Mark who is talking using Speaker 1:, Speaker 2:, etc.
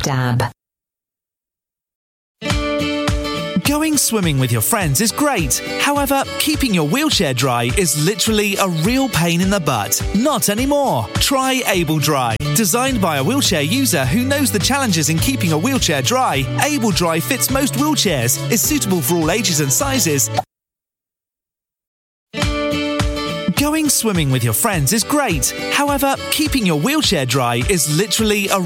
Speaker 1: Dab.
Speaker 2: Going swimming with your friends is great. However, keeping your wheelchair dry is literally a real pain in the butt. Not anymore. Try Able Dry. Designed by a wheelchair user who knows the challenges in keeping a wheelchair dry, Able Dry fits most wheelchairs, is suitable for all ages and sizes. Going swimming with your friends is great. However, keeping your wheelchair dry is literally a